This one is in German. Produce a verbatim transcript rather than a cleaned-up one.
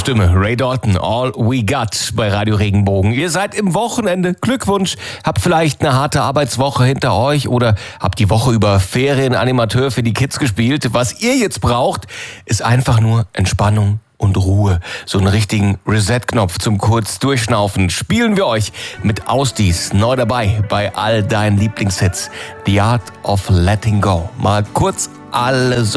Stimme, Ray Dalton, All We Got bei Radio Regenbogen. Ihr seid im Wochenende, Glückwunsch, habt vielleicht eine harte Arbeitswoche hinter euch oder habt die Woche über Ferienanimateur für die Kids gespielt. Was ihr jetzt braucht, ist einfach nur Entspannung und Ruhe. So einen richtigen Reset-Knopf zum kurz Durchschnaufen spielen wir euch mit Ausdies neu dabei bei all deinen Lieblingshits. The Art of Letting Go. Mal kurz alle